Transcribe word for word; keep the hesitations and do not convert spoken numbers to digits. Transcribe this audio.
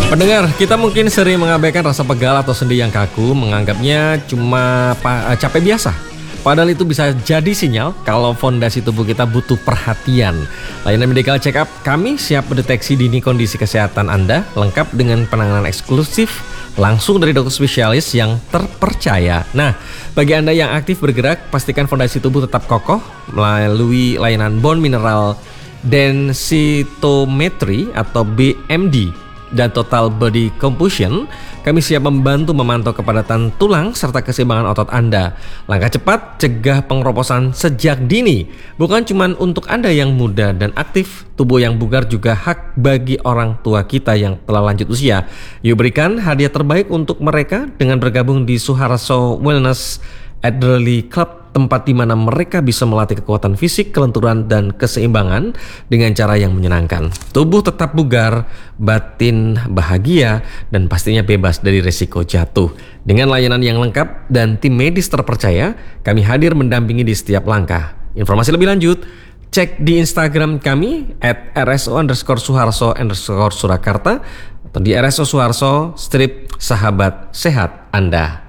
Pendengar, kita mungkin sering mengabaikan rasa pegal atau sendi yang kaku, menganggapnya cuma pa- capek biasa. Padahal itu bisa jadi sinyal kalau fondasi tubuh kita butuh perhatian. Layanan medical check up kami siap mendeteksi dini kondisi kesehatan Anda, lengkap dengan penanganan eksklusif langsung dari dokter spesialis yang terpercaya. Nah, bagi Anda yang aktif bergerak, pastikan fondasi tubuh tetap kokoh melalui layanan bone mineral densitometry atau B M D dan total body composition. Kami siap membantu memantau kepadatan tulang serta keseimbangan otot Anda. Langkah cepat, cegah pengeroposan sejak dini. Bukan cuma untuk Anda yang muda dan aktif, tubuh yang bugar juga hak bagi orang tua kita yang telah lanjut usia. Yuk berikan hadiah terbaik untuk mereka dengan bergabung di Suharso Wellness Elderly Club, tempat di mana mereka bisa melatih kekuatan fisik, kelenturan, dan keseimbangan dengan cara yang menyenangkan. Tubuh tetap bugar, batin bahagia, dan pastinya bebas dari risiko jatuh. Dengan layanan yang lengkap dan tim medis terpercaya, kami hadir mendampingi di setiap langkah. Informasi lebih lanjut, cek di Instagram kami at rso underscore suharso underscore surakarta atau di rso suharso strip sahabat sehat Anda.